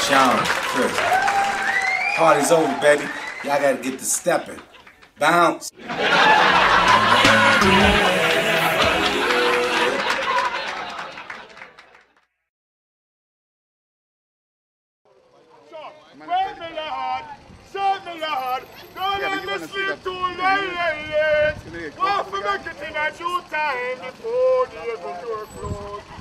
Sean, Chris. Party's over, baby. Y'all gotta get to stepping. Bounce. Wake me Lord, serve me Lord, don't let me sleep too late. Want to make it in a due time before the able door close.